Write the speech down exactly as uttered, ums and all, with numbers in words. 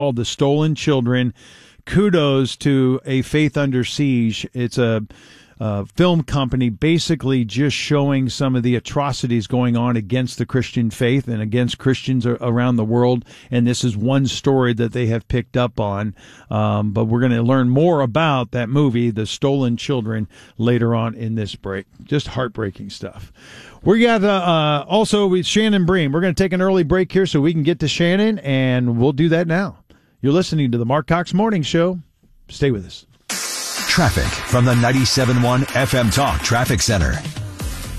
called The Stolen Children. Kudos to A Faith Under Siege. It's a uh, film company basically just showing some of the atrocities going on against the Christian faith and against Christians around the world. And this is one story that they have picked up on. Um, but we're going to learn more about that movie, The Stolen Children, later on in this break. Just heartbreaking stuff. We got uh, uh, also with Shannon Bream. We're going to take an early break here so we can get to Shannon, and we'll do that now. You're listening to the Mark Cox Morning Show. Stay with us. Traffic from the ninety-seven point one F M Talk Traffic Center.